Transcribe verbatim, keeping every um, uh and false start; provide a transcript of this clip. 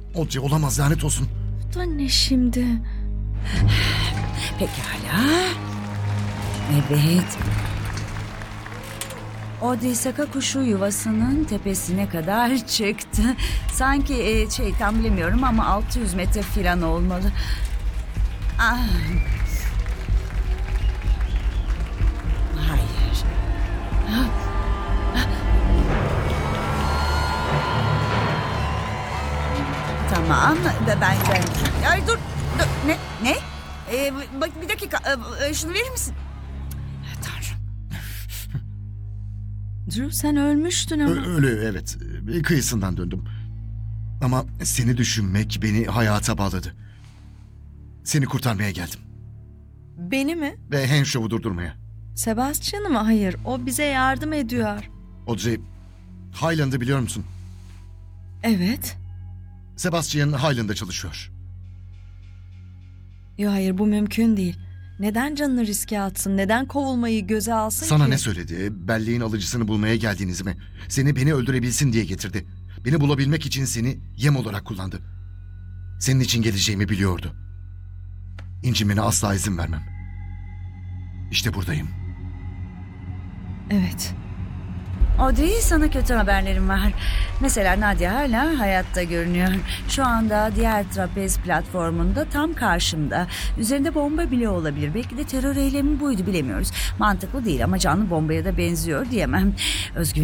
Audrey olamaz, lanet olsun. Bu da ne şimdi? Pekala. Evet. Audrey Sakakuşu yuvasının tepesine kadar çıktı. Sanki e, şey tam bilemiyorum ama altı yüz metre falan olmalı. Ah. Hayır. Ah. Ah. Tamam ve bence... Ay dur, dur. Ne? Ne? Ee, bak bir dakika. Ee, şunu verir misin? Tanrım. Drew sen ölmüştün ama. Ö- öyle evet. Ee, Kıyısından döndüm. Ama seni düşünmek beni hayata bağladı. Seni kurtarmaya geldim. Beni mi? Ve Henshaw'u durdurmaya. Sebastian'ı mı? Hayır. O bize yardım ediyor. Audrey, Highland'ı biliyor musun? Evet. Sebastian Highland'da çalışıyor. Yo hayır bu mümkün değil. Neden canını riske atsın? Neden kovulmayı göze alsın Sana ki? ne söyledi? Belleğin alıcısını bulmaya geldiğinizi mi? Seni beni öldürebilsin diye getirdi. Beni bulabilmek için seni yem olarak kullandı. Senin için geleceğimi biliyordu. İncinmene asla izin vermem. İşte buradayım. Evet. Audrey, sana kötü haberlerim var. Mesela Nadia hala hayatta görünüyor. Şu anda diğer trapez platformunda tam karşımda. Üzerinde bomba bile olabilir. Belki de terör eylemi buydu, bilemiyoruz. Mantıklı değil ama canlı bombaya da benziyor diyemem. Özgür